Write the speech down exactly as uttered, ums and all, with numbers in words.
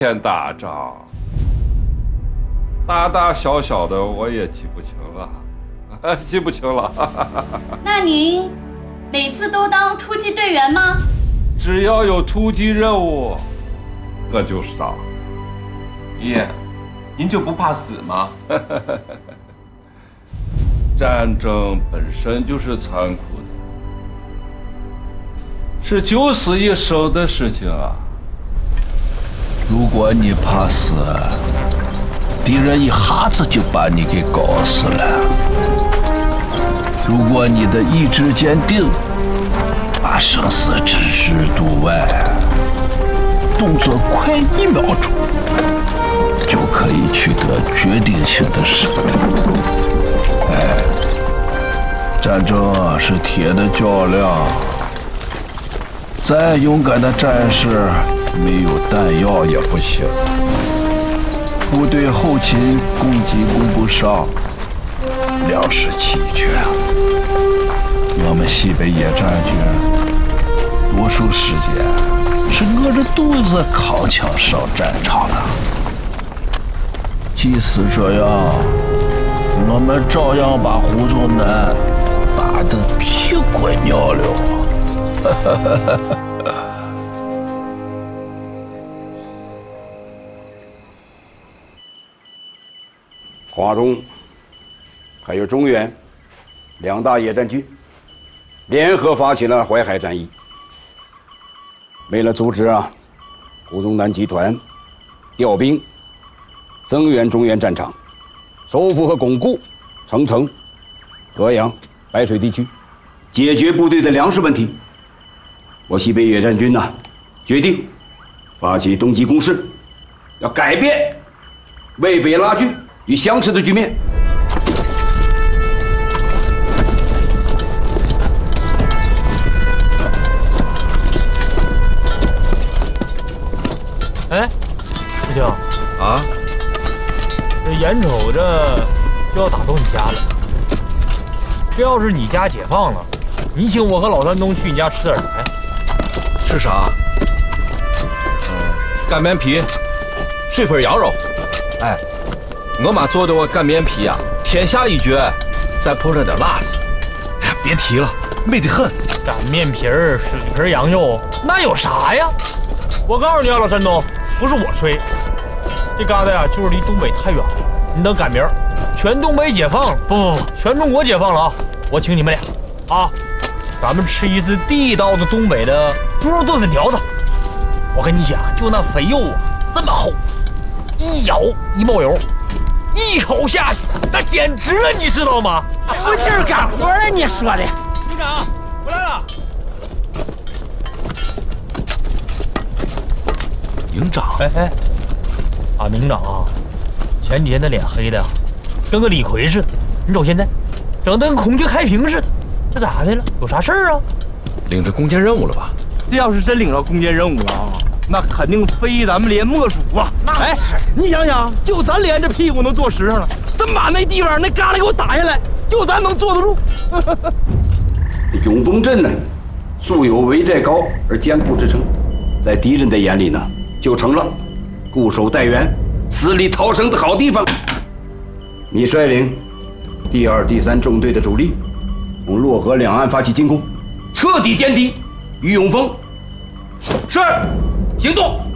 天大仗，大大小小的我也记不清了，记不清了。 那您每次都当突击队员吗？ 只要有突击任务，我就是当。 爷，您就不怕死吗？ 战争本身就是残酷的，是九死一生的事情啊。 如果你怕死，敌人一下子就把你给搞死了。如果你的意志坚定，把生死置之度外，动作快一秒钟，就可以取得决定性的胜利。哎，战争啊是铁的较量，再勇敢的战士没有弹药也不行，部队后勤供给供不上，粮食奇缺。我们西北野战军多数时间是饿着肚子扛枪上战场的，即使这样，我们照样把胡宗南打得屁滚尿流。 华东还有中原两大野战军联合发起了淮海战役。为了阻止啊胡宗南集团调兵增援中原战场，收复和巩固澄城、河阳、白水地区，解决部队的粮食问题，我西北野战军呢决定发起东击攻势，要改变渭北拉锯与相持的局面。 哎，师兄啊， 这眼瞅着就要打到你家了，这要是你家解放了，你请我和老山东去你家吃点什么呀？ 吃啥？嗯，干面皮，水盆羊肉。哎，我妈做的我干面皮呀、啊，天下一绝，再碰上点辣子。哎呀，别提了，美得很。 干面皮儿、水盆羊肉，那有啥呀？我告诉你啊，老山东，不是我吹，这疙瘩呀，就是离东北太远了。你等赶明儿，全东北解放了，不不不，全中国解放了啊！我请你们俩啊，咱们吃一次地道的东北的猪肉炖粉条子。我跟你讲，就那肥肉啊，这么厚，一咬一冒油，一口下去，那简直了，你知道吗？ 我劲儿干活了，你说的。 营长，回来了。 营长， 哎哎，俺营长啊，前几天那脸黑的，跟个李逵似的。你瞅现在，整得跟孔雀开屏似的，这咋的了？有啥事儿啊？ 领着攻坚任务了吧？ 这要是真领着攻坚任务了啊，那肯定非咱们连莫属啊！哎，你想想，就咱连这屁股能坐实上了，真把那地方那旮旯给我打下来，就咱能坐得住。 永丰镇呢，素有围寨高而坚固之称，在敌人的眼里呢，就成了固守待援、死里逃生的好地方。你率领第二、第三纵队的主力，从洛河两岸发起进攻，彻底歼敌于永丰。是，行动。